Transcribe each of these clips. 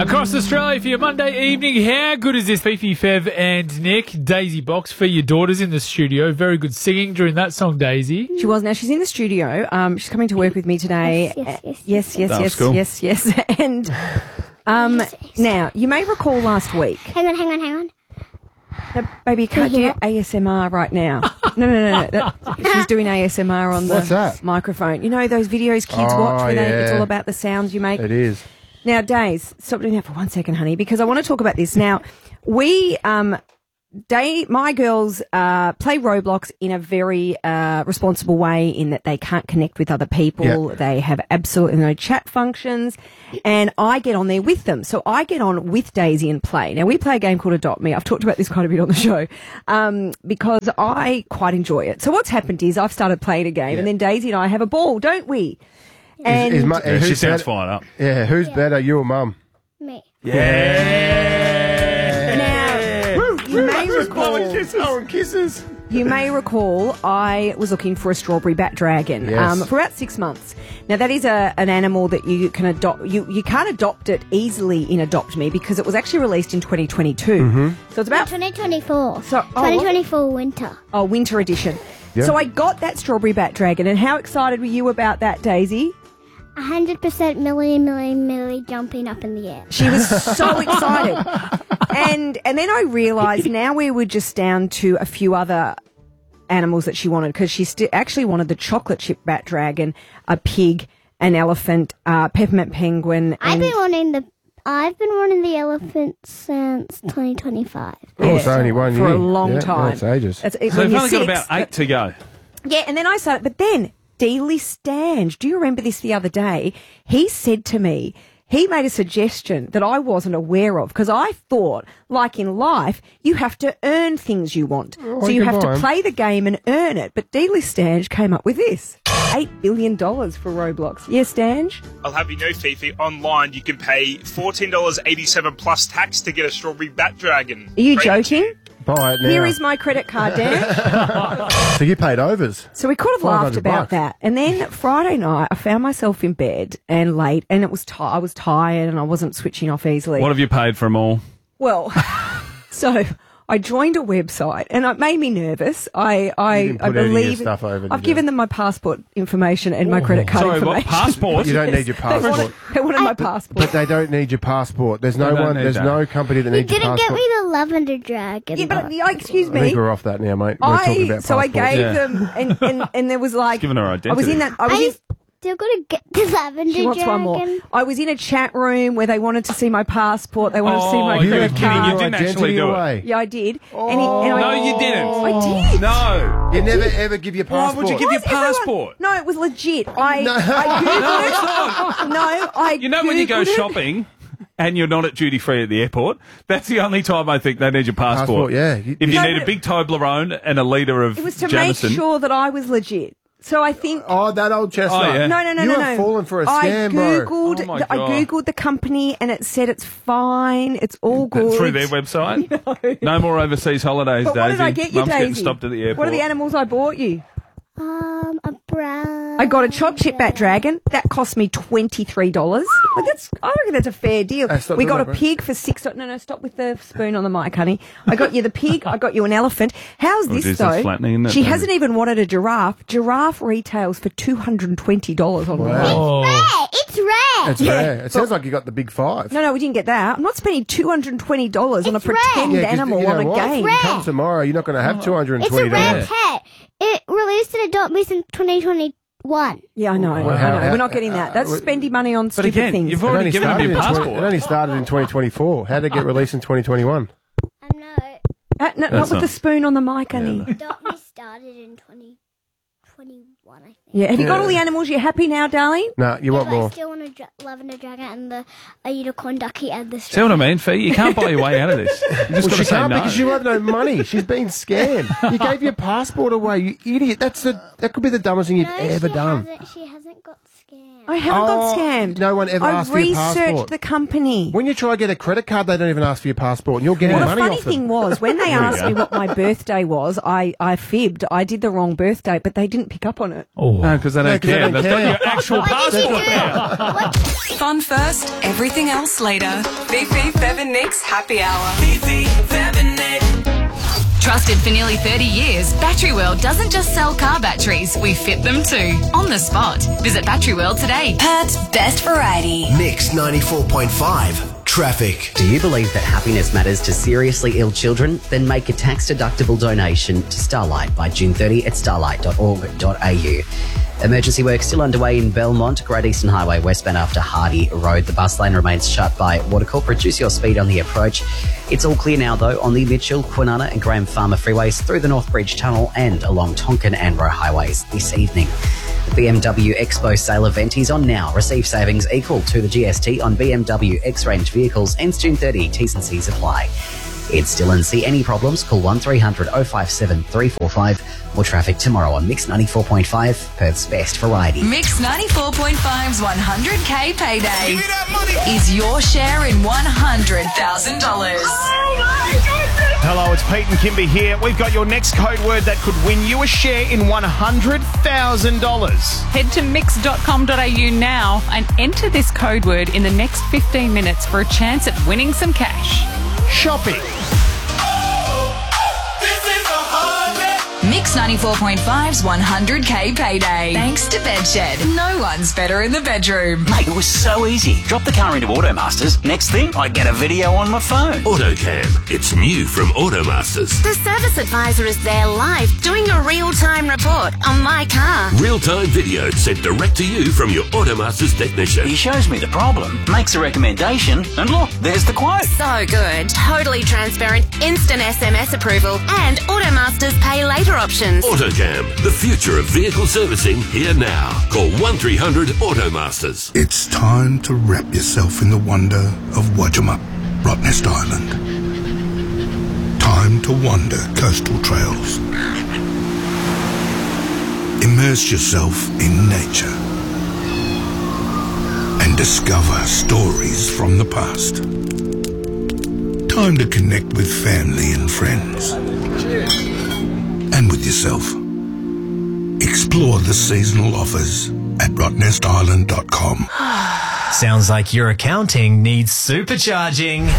Across Australia for your Monday evening. How good is this? Fifi, Fev and Nick. Daisy Box for your daughters in the studio. Very good singing during that song, Daisy. She was. Now she's in the studio. She's coming to work with me today. Yes. And now, you may recall last week. Hang on. No, baby, you can't do ASMR right now. No. She's doing ASMR on the microphone. You know those videos kids watch where it's all about the sounds you make? It is. Now, Days, stop doing that for 1 second, honey, because I want to talk about this. Now, my girls play Roblox in a very responsible way in that they can't connect with other people. Yep. They have absolutely no chat functions, and I get on there with them. So I get on with Daisy and play. Now, we play a game called Adopt Me. I've talked about this quite a bit on the show because I quite enjoy it. So what's happened is I've started playing a game, and then Daisy and I have a ball, don't we? And she sounds fine up. Yeah, who's better, you or Mum? Me. You may recall I was looking for a strawberry bat dragon for about 6 months. Now, that is an animal that you can adopt. You can't adopt it easily in Adopt Me because it was actually released in 2022. Mm-hmm. So it's about 2024. 2024 winter. Oh, winter edition. Yep. So I got that strawberry bat dragon, and how excited were you about that, Daisy? 100% million jumping up in the air. She was so excited. And then I realised now we were just down to a few other animals that she wanted, because she actually wanted the chocolate chip bat dragon, a pig, an elephant, peppermint penguin. I've been wanting the elephant since 2025. Oh, it's only 1 year. For a long time. That's ages. So you've only got about 8 to go. Yeah, and then I started, but then Dealey Stange, do you remember this the other day? He said to me, he made a suggestion that I wasn't aware of, because I thought, like in life, you have to earn things you want. So you have to play the game and earn it. But Dealey Stange came up with this. $8 billion for Roblox. Yes, Stange? I'll have you know, Fifi, online you can pay $14.87 plus tax to get a strawberry bat dragon. Are you joking? Buy it now. Here is my credit card, Dan. So you paid overs. So we could have laughed about that. And then Friday night, I found myself in bed and late, and it was I was tired and I wasn't switching off easily. What have you paid for them all? Well, so I joined a website, and it made me nervous. I believe stuff over, I've given them my passport information and my credit card information. What passport? You don't need your passport. They wanted my passport. But they don't need your passport. There's no company that needs your passport. You didn't get me the lavender dragon. Yeah, but excuse me. I think we're off that now, mate. We're talking about passport. I gave them, and there was like, giving her identity. I was in that. Still got to get the lavender She wants dragon. one more. I was in a chat room where they wanted to see my passport. They wanted to see my you credit were kidding. card. You didn't actually do it. Yeah, I did. No, you didn't. I did. No. You never ever give your passport. Why would you give your passport? No, it was legit. I You know when you go shopping and you're not at duty free at the airport, that's the only time I think they need your passport. Yeah. If you need a big Toblerone and a litre of It was to Jameson. make sure that I was legit. So I think... Oh, that old chestnut. Oh, yeah. No. You have fallen for a scam, bro. I Googled the company, and it said it's fine. It's all good. Through their website? No more overseas holidays, but Daisy. what did I get you, Mum's Daisy? getting stopped at the airport. What are the animals I bought you? A brown. I got a chopped chip bat dragon. That cost me $23. But I reckon that's a fair deal. We got a pig for $6. No, stop with the spoon on the mic, honey. I got you the pig. I got you an elephant. How's this, though? She hasn't even wanted a giraffe. Giraffe retails for $220 on Wow. It's rare. It's rare. It sounds like you got the big five. No, we didn't get that. I'm not spending $220 on a pretend animal on a game. Come tomorrow, you're not going to have $220. It's a rare pet. It released in Adopt Me since 2021. Yeah, I know. We're not getting that. That's spending money on stupid things. You've already given him your passport. It only started in 2024. How did it get released in 2021? Not with the spoon on the mic, honey. Adopt Me started in 2021, I think. Yeah. Have you got all the animals? You happy now, darling? No, you want more. I still want a lavender dragon and a unicorn ducky and the... See what I mean, Fee? You can't buy your way out of this. You just got to say no. Because you have no money. She's been scammed. You gave your passport away, you idiot. That could be the dumbest thing you've ever done. She hasn't got scammed. I haven't got scammed. No one ever asked for your passport. I researched the company. When you try to get a credit card, they don't even ask for your passport, and you're getting money off it. The funny thing was, when they asked me what my birthday was, I fibbed. I did the wrong birthday, but they didn't pick up on it. it. Oh. No, because they don't because they care. don't They've got care. your actual passport now. Fun first, everything else later. Fifi, Fev and Nick's Happy Hour. Fifi, Fev and Nick. Trusted for nearly 30 years, Battery World doesn't just sell car batteries, we fit them too. On the spot. Visit Battery World today. Perth's best variety. Mix 94.5. Traffic. Do you believe that happiness matters to seriously ill children? Then make a tax-deductible donation to Starlight by June 30 at starlight.org.au. Emergency work still underway in Belmont, Great Eastern Highway westbound after Hardy Road. The bus lane remains shut by Watercorp. Reduce your speed on the approach. It's all clear now, though, on the Mitchell, Kwinana and Graham Farmer freeways through the North Bridge Tunnel and along Tonkin and Roe highways this evening. The BMW Expo sale event is on now. Receive savings equal to the GST on BMW X-Range vehicles. Ends June 30. T's and C's apply. It's Dylan. See any problems? Call 1300 057 345. More traffic tomorrow on Mix 94.5, Perth's best variety. Mix 94.5's 100K payday is your share in $100,000. Hello, it's Pete and Kimby here. We've got your next code word that could win you a share in $100,000. Head to mix.com.au now and enter this code word in the next 15 minutes for a chance at winning some cash. Shopping. Mix 94.5's 100K payday. Thanks to Bedshed. No one's better in the bedroom. Mate, it was so easy. Drop the car into Automasters. Next thing, I get a video on my phone. AutoCam. It's new from Automasters. The service advisor is there live doing a real-time report on my car. Real-time video sent direct to you from your Automasters technician. He shows me the problem, makes a recommendation, and look, there's the quote. So good. Totally transparent, instant SMS approval, and Automasters pay later options. AutoCam, the future of vehicle servicing, here now. Call 1300 Automasters. It's time to wrap yourself in the wonder of Wajama, Rottnest Island. Time to wander coastal trails. Immerse yourself in nature and discover stories from the past. Time to connect with family and friends. And with yourself. Explore the seasonal offers at rottnestisland.com. Sounds like your accounting needs supercharging.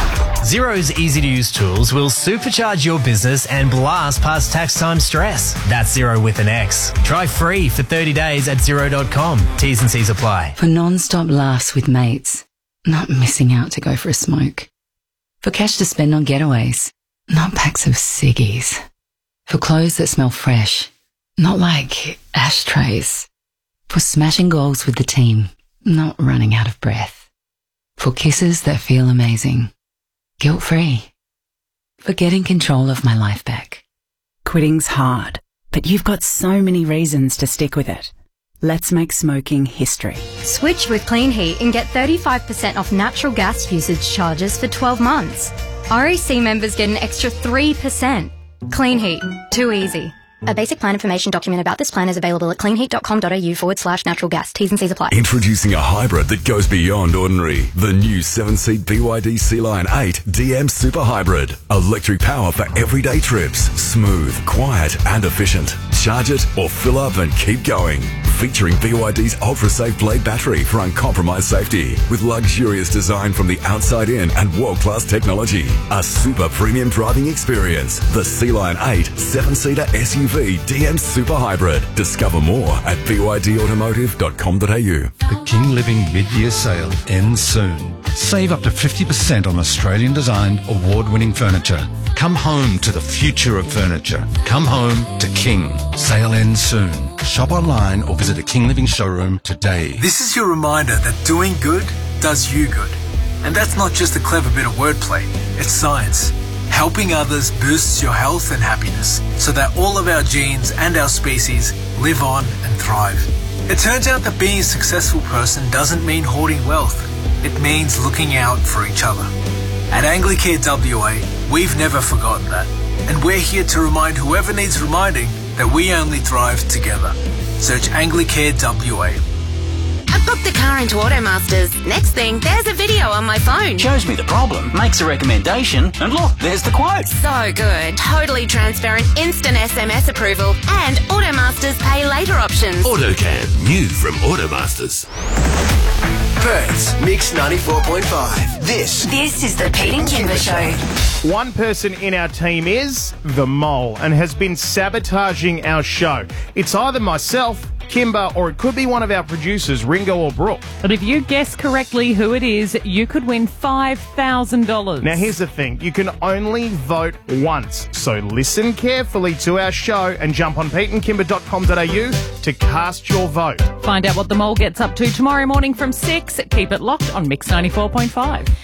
Xero's easy-to-use tools will supercharge your business and blast past tax time stress. That's Xero with an X. Try free for 30 days at Xero.com. T's and C's apply. For non-stop laughs with mates, not missing out to go for a smoke. For cash to spend on getaways, not packs of ciggies. For clothes that smell fresh, not like ashtrays. For smashing goals with the team, not running out of breath. For kisses that feel amazing, guilt-free. For getting control of my life back. Quitting's hard, but you've got so many reasons to stick with it. Let's make smoking history. Switch with Clean Heat and get 35% off natural gas usage charges for 12 months. REC members get an extra 3%. Clean Heat. Too easy. A basic plan information document about this plan is available at cleanheat.com.au/natural gas. T's and C's apply. Introducing a hybrid that goes beyond ordinary. The new 7-seat BYD C-Line 8 DM Super Hybrid. Electric power for everyday trips. Smooth, quiet and efficient. Charge it or fill up and keep going. Featuring BYD's ultra-safe blade battery for uncompromised safety. With luxurious design from the outside in and world-class technology. A super premium driving experience. The C-Line 8 7-seater SUV DM Super Hybrid. Discover more at bydautomotive.com.au. The King Living mid-year sale ends soon. Save up to 50% on Australian-designed, award-winning furniture. Come home to the future of furniture. Come home to King. Sale ends soon. Shop online or visit a King Living showroom today. This is your reminder that doing good does you good. And that's not just a clever bit of wordplay. It's science. Helping others boosts your health and happiness so that all of our genes and our species live on and thrive. It turns out that being a successful person doesn't mean hoarding wealth. It means looking out for each other. At Anglicare WA, we've never forgotten that. And we're here to remind whoever needs reminding that we only thrive together. Search Anglicare WA. I booked the car into Automasters. Next thing, there's a video on my phone. Shows me the problem, makes a recommendation, and look, there's the quote. So good. Totally transparent, instant SMS approval, and Automasters pay later options. AutoCam, new from Automasters. Perth's Mix 94.5. This is the Pete and Kimber Show. One person in our team is the Mole and has been sabotaging our show. It's either myself, Kimber, or it could be one of our producers, Ringo or Brooke. But if you guess correctly who it is, you could win $5,000. Now, here's the thing. You can only vote once. So listen carefully to our show and jump on peteandkimber.com.au to cast your vote. Find out what the Mole gets up to tomorrow morning from 6. Keep it locked on Mix 94.5.